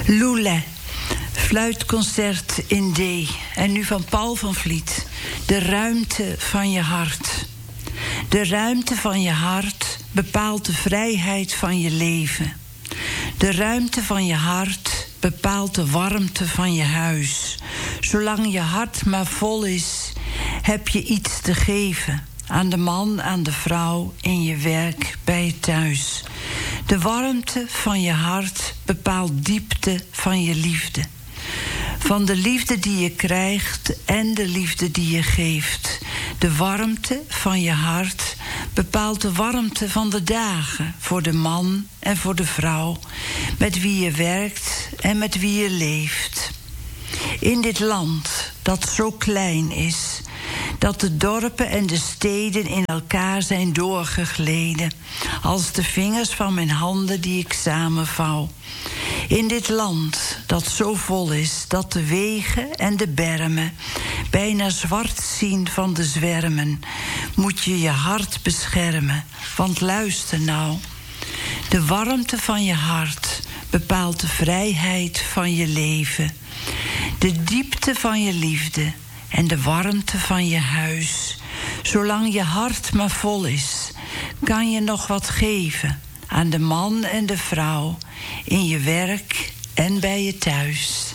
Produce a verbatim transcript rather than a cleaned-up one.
Loulet, fluitconcert in D. En nu van Paul van Vliet. De ruimte van je hart. De ruimte van je hart bepaalt de vrijheid van je leven. De ruimte van je hart bepaalt de warmte van je huis. Zolang je hart maar vol is, heb je iets te geven. Aan de man, aan de vrouw, in je werk, bij je thuis. De warmte van je hart bepaalt diepte van je liefde. Van de liefde die je krijgt en de liefde die je geeft. De warmte van je hart bepaalt de warmte van de dagen. Voor de man en voor de vrouw. Met wie je werkt en met wie je leeft. In dit land dat zo klein is, dat de dorpen en de steden in elkaar zijn doorgegleden, als de vingers van mijn handen die ik samenvouw. In dit land dat zo vol is, dat de wegen en de bermen bijna zwart zien van de zwermen, moet je je hart beschermen. Want luister nou, de warmte van je hart bepaalt de vrijheid van je leven. De diepte van je liefde en de warmte van je huis. Zolang je hart maar vol is, kan je nog wat geven aan de man en de vrouw, in je werk en bij je thuis.